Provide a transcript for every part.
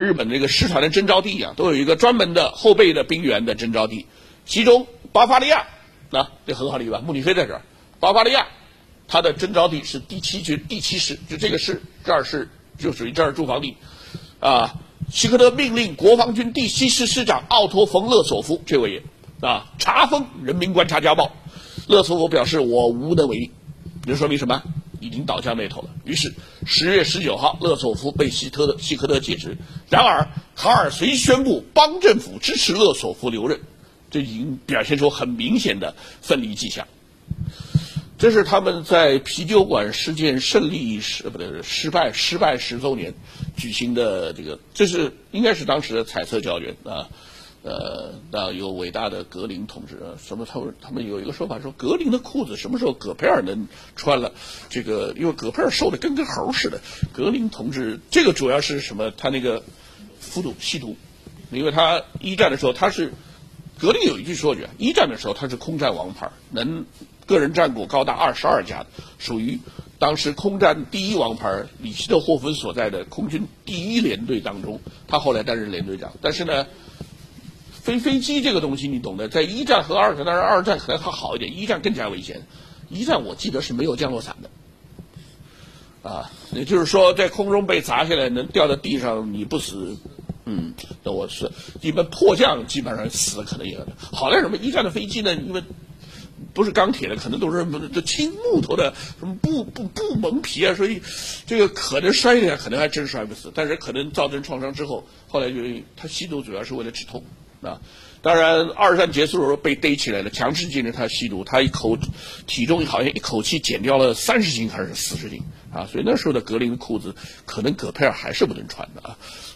日本这个师团的征召地一样，都有一个专门的后备的兵员的征召地。其中巴伐利亚，这很好理解吧？慕尼黑在这儿，巴伐利亚，它的征召地是第7军第7师，就这个师，这儿是就属于这儿驻防地。希克特命令国防军第7师师长奥托·冯·勒索夫这位也查封《人民观察家报》，勒索夫表示我无能为力，这说明什么？已经倒向那头了。于是10月19号，勒索夫被希克特解职。然而卡尔随宣布邦政府支持勒索夫留任，这已经表现出很明显的分离迹象。这是他们在啤酒馆事件胜利失败10周年举行的这是应该是当时的彩色胶卷有伟大的格林同志他们有一个说法说，格林的裤子什么时候葛培尔能穿了？因为葛培尔瘦的跟猴似的，格林同志这个主要是什么？他那个吸毒，因为他一战的时候格林有一句说句，一战的时候他是空战王牌，个人战果高达22架的，属于当时空战第1王牌里希特霍芬所在的空军第1联队当中，他后来担任联队长。但是呢，飞机这个东西你懂得，在一战和二战，当然二战可能还好一点，一战更加危险。一战我记得是没有降落伞的，也就是说在空中被砸下来能掉到地上你不死，那我是一般迫降基本上死了可能也有的。好在什么？一战的飞机呢，因为不是钢铁的，可能都是轻木头的，什么布蒙皮啊，所以这个可能摔一下，可能还真摔不死，但是可能造成创伤之后，后来就他吸毒主要是为了止痛当然二战结束的时候被逮起来了，强制禁止他吸毒，他体重好像一口气减掉了30斤还是40斤所以那时候的格林的裤子可能葛培尔还是不能穿的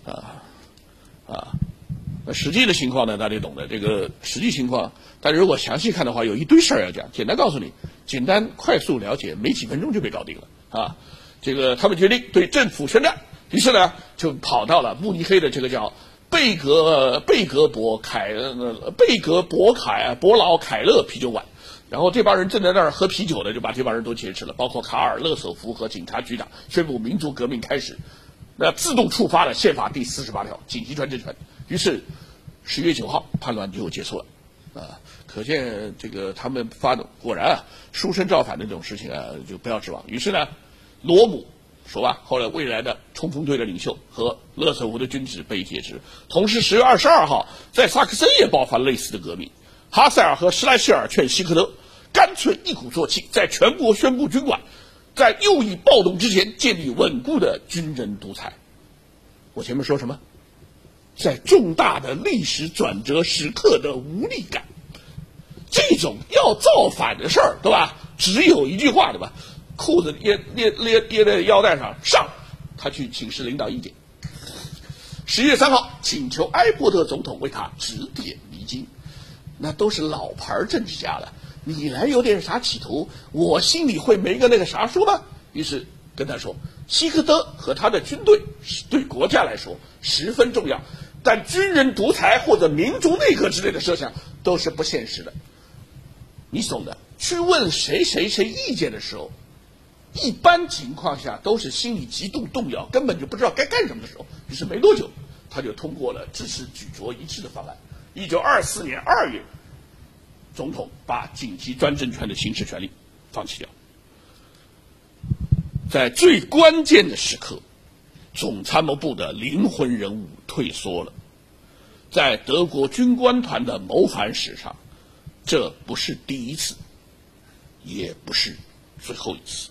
那实际的情况呢，大家懂的。这个实际情况，但如果详细看的话，有一堆事儿要讲。简单告诉你，快速了解，没几分钟就被搞定了他们决定对政府宣战，于是呢就跑到了慕尼黑的这个叫贝格伯劳凯勒啤酒馆，然后这帮人正在那儿喝啤酒的，就把这帮人都劫持了，包括卡尔、勒索夫和警察局长，宣布民族革命开始。那自动触发了宪法第48条紧急专政权，于是10月9号叛乱就结束了可见他们果然书生造反的这种事情就不要指望。于是呢，罗姆说吧，后来未来的冲锋队的领袖和勒索夫的军职被劫持。同时10月22号在萨克森也爆发类似的革命，哈塞尔和施莱希尔劝希克特干脆一鼓作气，在全国宣布军管，在右翼暴动之前建立稳固的军人独裁。我前面说什么？在重大的历史转折时刻的无力感，这种要造反的事儿，对吧？只有一句话，对吧？裤子掖在腰带上，他去请示领导意见。10月3号，请求埃伯特总统为他指点迷津。那都是老牌政治家了，你来有点啥企图，我心里会没个那个啥数吗？于是跟他说，希克特和他的军队对国家来说十分重要，但军人独裁或者民族内阁之类的设想都是不现实的。你懂的，去问谁意见的时候，一般情况下都是心里极度动摇，根本就不知道该干什么的时候。于是没多久，他就通过了支持举国一致的方案。1924年2月，总统把紧急专政权的行使权利放弃掉。在最关键的时刻，总参谋部的灵魂人物退缩了。在德国军官团的谋反史上，这不是第一次，也不是最后一次。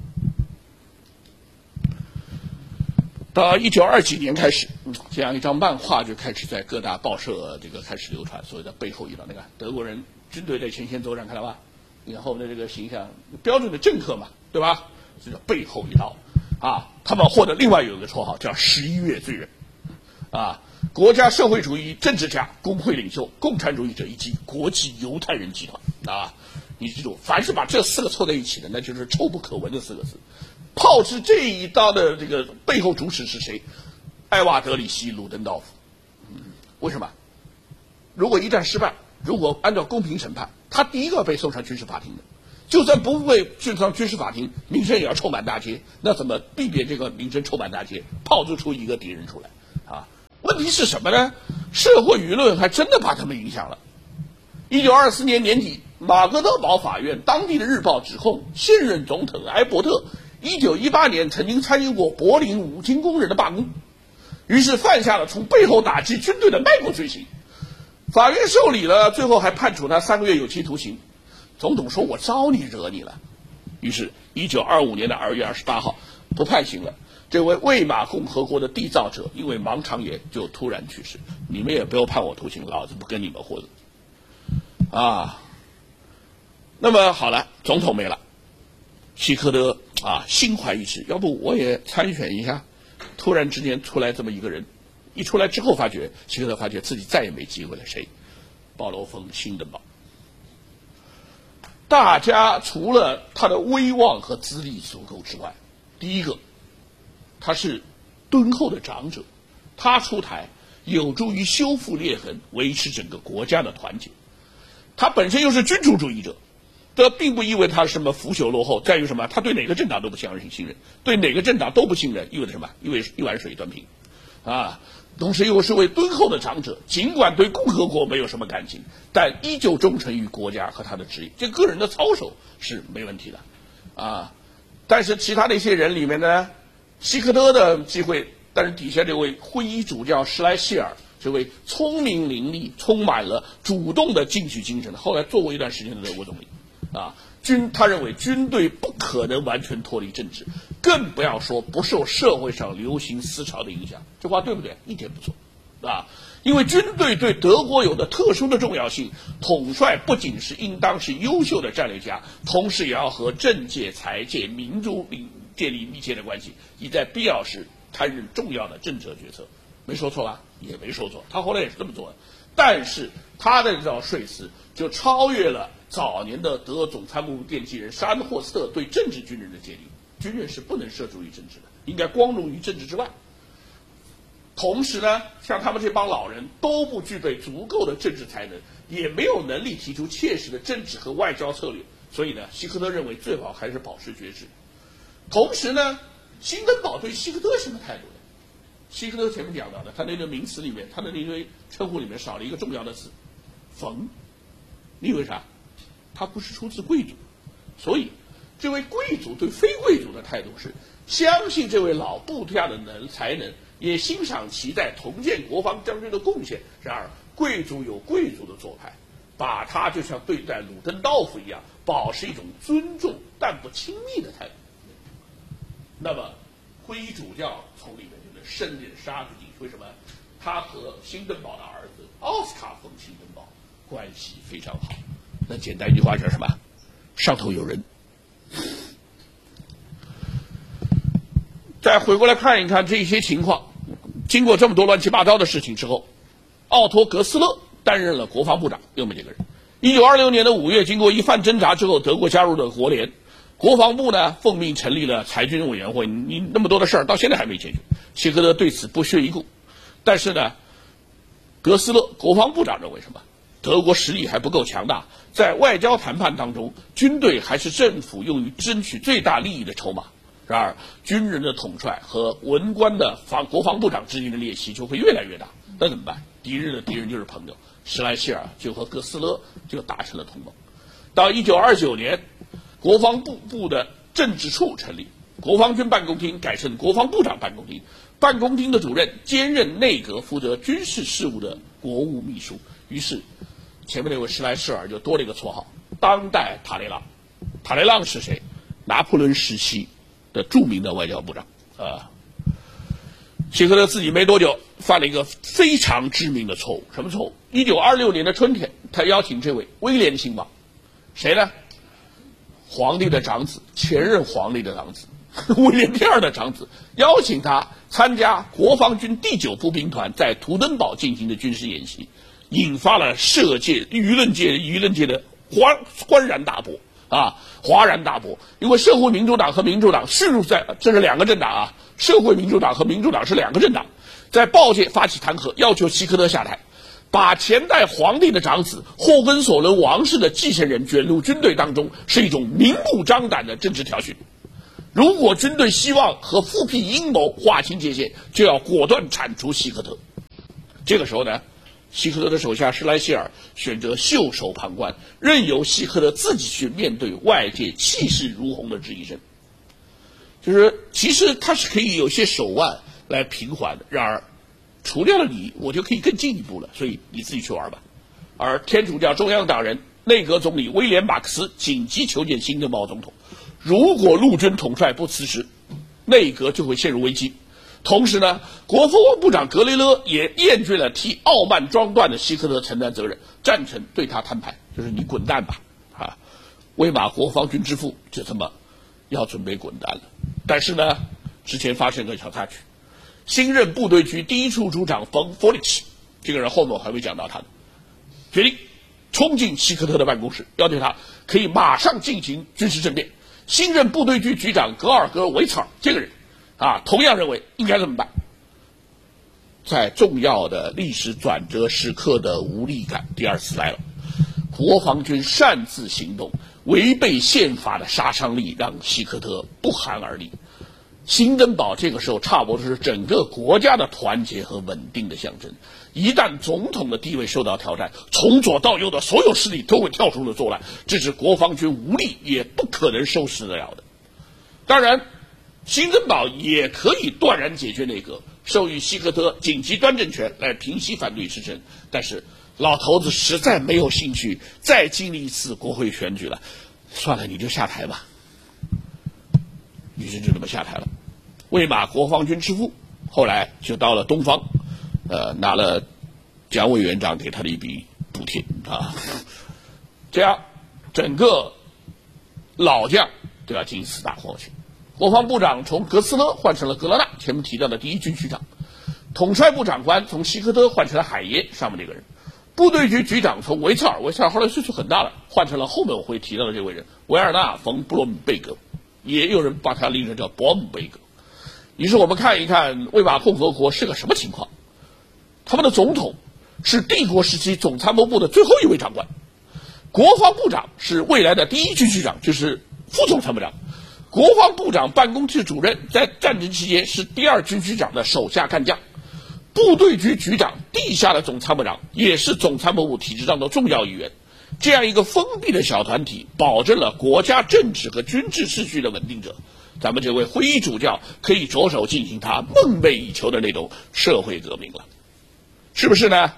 到1920几年开始，这样一张漫画就开始在各大报社开始流传，所谓的背后一刀。那个德国人军队在前线作战，看到吧？你看后面的这个形象，标准的政客嘛，对吧？这叫背后一刀他们获得另外有一个绰号叫11月罪人国家社会主义政治家、工会领袖、共产主义者以及国际犹太人集团你记住，凡是把这4个凑在一起的，那就是臭不可闻的4个字。炮制这一刀的这个背后主使是谁？艾瓦德里希·鲁登道夫。为什么？如果一战失败，如果按照公平审判，他第一个被送上军事法庭的。就算不被送上军事法庭，名声也要臭满大街。那怎么避免这个名声臭满大街？炮制出一个敌人出来问题是什么呢？社会舆论还真的把他们影响了。1924年年底，马格德堡法院当地的日报指控现任总统埃伯特1918年曾经参与过柏林五金工人的罢工，于是犯下了从背后打击军队的卖国罪行。法院受理了，最后还判处他3个月有期徒刑。总统说：“我招你惹你了。”于是1925年的2月28号不判刑了。这位魏玛共和国的缔造者因为盲肠炎就突然去世。你们也不要判我徒刑，老子不跟你们混了啊！那么好了，总统没了，希克德心怀一志，要不我也参选一下。突然之间出来这么一个人，一出来之后希克德发觉自己再也没机会了。谁？鲍罗峰、辛登堡。大家除了他的威望和资历足够之外，第一个，他是敦厚的长者，他出台有助于修复裂痕，维持整个国家的团结。他本身又是君主主义者，这并不意味他什么腐朽落后，在于什么？他对哪个政党都不信任，对哪个政党都不信任，意味着什么？意味着一碗水端平啊！同时又是位敦厚的长者，尽管对共和国没有什么感情，但依旧忠诚于国家和他的职业。这个人的操守是没问题的啊。但是其他的一些人里面呢，希克德的机会，但是底下这位会议主教施莱希尔，这位聪明伶俐、充满了主动的进取精神的，后来做过一段时间的德国总理啊。他认为军队不可能完全脱离政治，更不要说不受社会上流行思潮的影响。这话对不对？一点不错啊！因为军队对德国有的特殊的重要性，统帅不仅是应当是优秀的战略家，同时也要和政界、财界、民族建立密切的关系，以在必要时担任重要的政策决策。没说错吧？也没说错，他后来也是这么做的。但是他的这套说辞就超越了早年的德总参谋部奠基人沙恩霍斯特对政治军人的界定。军人是不能涉足于政治的，应该光荣于政治之外。同时呢，像他们这帮老人都不具备足够的政治才能，也没有能力提出切实的政治和外交策略，所以呢，希克德认为最好还是保持爵士。同时呢，辛登堡对希克德什么态度呢？希克德前面讲到的，他那个名词里面，他的那堆称呼里面少了一个重要的词“冯”。你以为啥？他不是出自贵族，所以这位贵族对非贵族的态度是相信这位老部下的才能，也欣赏其在重建国防将军的贡献。然而，贵族有贵族的做派，把他就像对待鲁登道夫一样，保持一种尊重但不亲密的态度。那么，会议主教从里面就能深点沙子进去。为什么？他和辛登堡的儿子奥斯卡·冯·辛登堡关系非常好。那简单一句话叫什么？上头有人。再回过来看一看这些情况，经过这么多乱七八糟的事情之后，奥托·格斯勒担任了国防部长。又没这个人。1926年的5月，经过一番挣扎之后，德国加入了国联。国防部呢，奉命成立了裁军委员会。你那么多的事儿，到现在还没解决。希克德对此不屑一顾。但是呢，格斯勒国防部长认为什么？德国实力还不够强大，在外交谈判当中，军队还是政府用于争取最大利益的筹码。然而，军人的统帅和文官的国防部长之间的裂隙就会越来越大。那怎么办？敌人的敌人就是朋友。施莱希尔就和格斯勒就达成了同盟。到1929年，国防部的政治处成立，国防军办公厅改成国防部长办公厅，办公厅的主任兼任内阁负责军事事务的国务秘书。于是，前面那位施莱希尔就多了一个绰号——当代塔雷朗。塔雷朗是谁？拿破仑时期的著名的外交部长啊。希克德自己没多久犯了一个非常致命的错误。什么错误？1926年的春天，他邀请这位威廉亲王，谁呢？皇帝的长子，前任皇帝的长子，威廉第二的长子，邀请他参加国防军第9步兵团在图登堡进行的军事演习，引发了社界、舆论界的哗然大波啊！哗然大波，因为社会民主党和民主党迅速这是两个政党啊，社会民主党和民主党是两个政党，在报界发起弹劾，要求希克德下台。把前代皇帝的长子霍根索伦王室的继承人卷入军队当中，是一种明目张胆的政治挑衅。如果军队希望和复辟阴谋划清界限，就要果断铲除希克德。 这个时候呢，希克特的手下施莱希尔选择袖手旁观，任由希克特自己去面对外界气势如虹的质疑声。就是其实他是可以有些手腕来平缓的，然而除掉了你，我就可以更进一步了，所以你自己去玩吧。而天主教中央党人内阁总理威廉·马克思紧急求见辛德堡总统，如果陆军统帅不辞职，内阁就会陷入危机。同时呢，国防部长格雷勒也厌倦了替傲慢装段的希克特承担责任，赞成对他摊牌，就是你滚蛋吧！啊，魏玛国防军之父就这么要准备滚蛋了。但是呢，之前发生个小插曲，新任部队局第一处处长冯·弗里奇，这个人后面我还会讲到他的，决定冲进希克特的办公室，要对他可以马上进行军事政变。新任部队局局长格尔格维茨尔这个人同样认为应该这么办。在重要的历史转折时刻的无力感第二次来了，国防军擅自行动，违背宪法的杀伤力让希克特不寒而栗。辛登堡这个时候差不多是整个国家的团结和稳定的象征，一旦总统的地位受到挑战，从左到右的所有势力都会跳出了作乱，这是国防军无力也不可能收拾得了的。当然辛登堡也可以断然解决内阁，授予希克特紧急端政权来平息反对之声，但是老头子实在没有兴趣再经历一次国会选举了，算了，你就下台吧。于是就这么下台了。魏玛国防军之父后来就到了东方，拿了蒋委员长给他的一笔补贴这样整个老将都要进4大换血。国防部长从格斯勒换成了格勒纳，前面提到的第一军区长；统帅部长官从希克特换成了海耶，上面这个人；部队局局长从维茨尔后来岁数很大了，换成了后面我会提到的这位人维尔纳·冯·布洛姆贝格，也有人把他昵称叫博姆贝格。于是我们看一看魏玛共和国是个什么情况。他们的总统是帝国时期总参谋部的最后一位长官，国防部长是未来的第一军区长，就是副总参谋长。国防部长办公室主任在战争期间是第2军区长的手下干将，部队局局长地下的总参谋长也是总参谋部体制上的重要一员。这样一个封闭的小团体，保证了国家政治和军事秩序的稳定者。咱们这位会议主教可以着手进行他梦寐以求的那种社会革命了，是不是呢？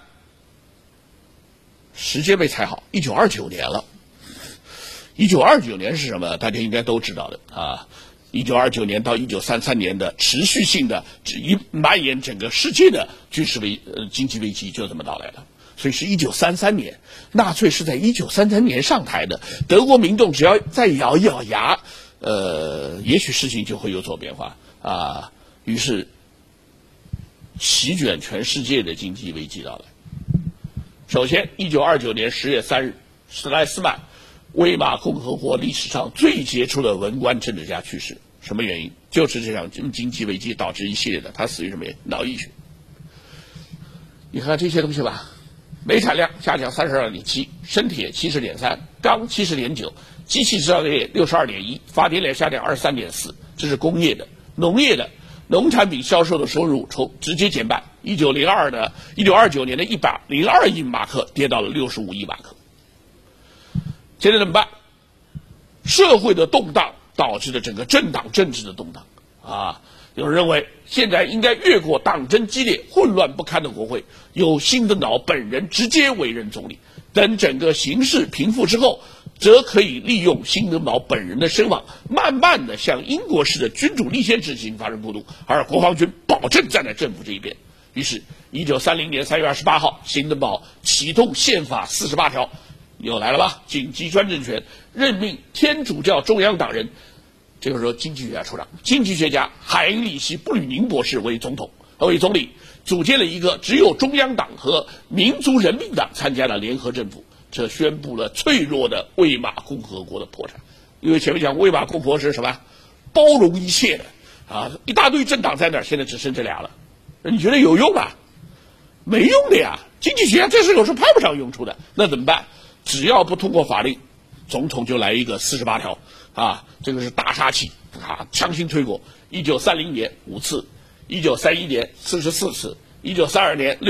时间没猜好，1929年了。1929年是什么？大家应该都知道的1929年到1933年的持续性的蔓延整个世界的经济危机就这么到来了。所以是1933年，纳粹是在1933年上台的，德国民众只要再咬一咬牙，也许事情就会有所变化于是席卷全世界的经济危机到来。首先1929年10月3日，史莱斯曼，魏玛共和国历史上最杰出的文官政治家去世。什么原因？就是这场经济危机导致一系列的，他死于什么？脑溢血。你看这些东西吧，煤产量下降32.7%，生铁70.3%，钢70.9%，机器制造业62.1%，发电量下降23.4%，这是工业的。农业的农产品销售的收入直接减半，1929年的102亿马克跌到了65亿马克。现在怎么办？社会的动荡导致了整个政党政治的动荡有人认为现在应该越过党争激烈、混乱不堪的国会，由辛德堡本人直接委任总理。等整个形势平复之后，则可以利用辛德堡本人的声望，慢慢的向英国式的君主立宪制进行发生过渡，而国防军保证站在政府这一边。于是1930年3月28号，辛德堡启动宪法48条，又来了吧？紧急专政权，任命天主教中央党人，这个时候经济学家出场，经济学家海因里希·布吕宁博士为总理，组建了一个只有中央党和民族人民党参加的联合政府，这宣布了脆弱的魏玛共和国的破产。因为前面讲魏玛共和国是什么？包容一切的一大堆政党在那儿，现在只剩这俩了。你觉得有用吗？没用的呀！经济学家这时候是派不上用处的。那怎么办？只要不通过法令，总统就来一个48条这个是大杀器强行推过。1930年5次，1931年44次，1932年